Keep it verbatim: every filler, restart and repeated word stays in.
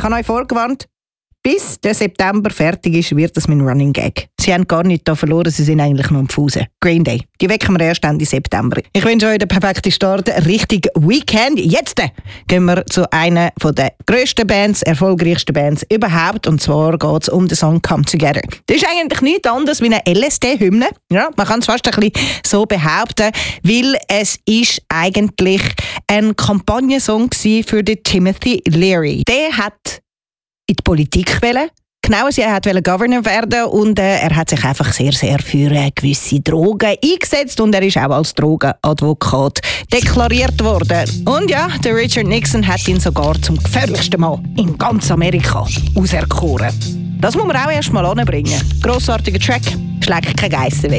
habe euch vorgewarnt, bis der September fertig ist, wird das mein Running Gag. Sie haben gar nicht da verloren, sie sind eigentlich nur am Fusen. Green Day. Die wecken wir erst Ende September. Ich wünsche euch den perfekten Start, richtig Weekend. Jetzt gehen wir zu einer der grössten Bands, erfolgreichsten Bands überhaupt. Und zwar geht es um den Song «Come Together». Das ist eigentlich nichts anderes wie eine L S D-Hymne. Ja, man kann es fast ein bisschen so behaupten, weil es ist eigentlich ein Kampagnensong für den Timothy Leary. Der hat in die Politik wollen. Genau, er wollte Governor werden und äh, er hat sich einfach sehr, sehr für äh, gewisse Drogen eingesetzt und er ist auch als Drogenadvokat deklariert worden. Und ja, der Richard Nixon hat ihn sogar zum gefährlichsten Mann in ganz Amerika auserkoren. Das muss man auch erst mal anbringen. Grossartiger Track, schlägt keine Geissen weg.